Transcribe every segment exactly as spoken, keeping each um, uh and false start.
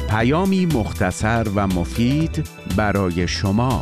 پیامی مختصر و مفید برای شما.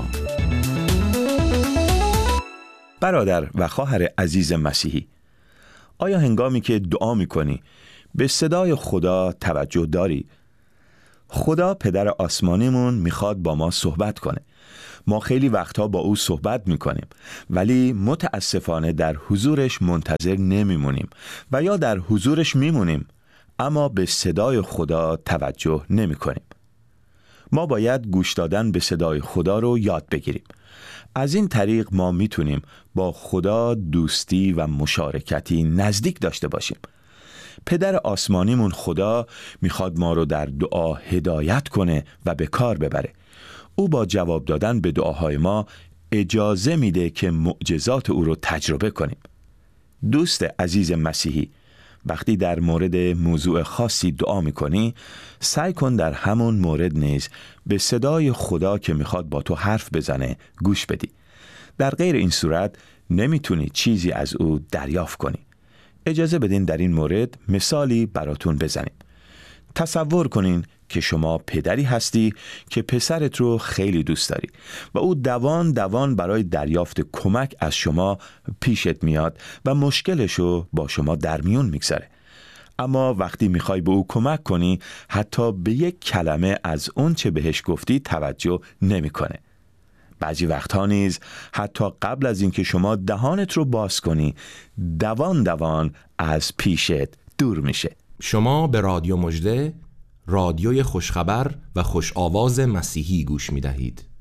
برادر و خواهر عزیز مسیحی، آیا هنگامی که دعا می‌کنی به صدای خدا توجه داری؟ خدا پدر آسمانیمون میخواد با ما صحبت کنه. ما خیلی وقتها با او صحبت میکنیم، ولی متاسفانه در حضورش منتظر نمیمونیم و یا در حضورش میمونیم اما به صدای خدا توجه نمیکنیم. ما باید گوش دادن به صدای خدا رو یاد بگیریم. از این طریق ما میتونیم با خدا دوستی و مشارکتی نزدیک داشته باشیم. پدر آسمانیمون خدا میخواد ما رو در دعا هدایت کنه و به کار ببره. او با جواب دادن به دعاهای ما اجازه میده که معجزات او رو تجربه کنیم. دوست عزیز مسیحی، وقتی در مورد موضوع خاصی دعا میکنی، سعی کن در همون مورد نیز به صدای خدا که میخواد با تو حرف بزنه گوش بدی. در غیر این صورت نمیتونی چیزی از او دریافت کنی. اجازه بدین در این مورد مثالی براتون بزنیم. تصور کنین که شما پدری هستی که پسرت رو خیلی دوست داری و او دوان دوان برای دریافت کمک از شما پیشت میاد و مشکلشو با شما در میون میگذاره. اما وقتی میخوای به او کمک کنی، حتی به یک کلمه از اون چه بهش گفتی توجه نمیکنه. بعضی وقتها نیز حتی قبل از اینکه شما دهانت رو باز کنی، دوان دوان از پیشت دور میشه. شما به رادیو مژده، رادیوی خوشخبر و خوش آواز مسیحی گوش می دهید.